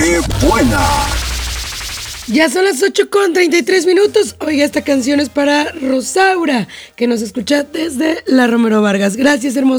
¡Qué buena! Ya son las 8:33. Oiga, esta canción es para Rosaura, que nos escucha desde la Romero Vargas. Gracias, hermosa.